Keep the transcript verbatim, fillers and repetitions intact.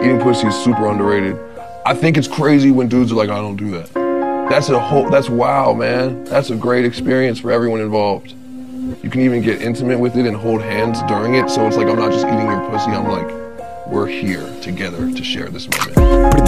eating pussy is super underrated. I think it's crazy when dudes are like, I don't do that. That's a whole, that's wow, man. That's a great experience for everyone involved. You can even get intimate with it and hold hands during it, so it's like I'm not just eating your pussy, I'm like, we're here together to share this moment.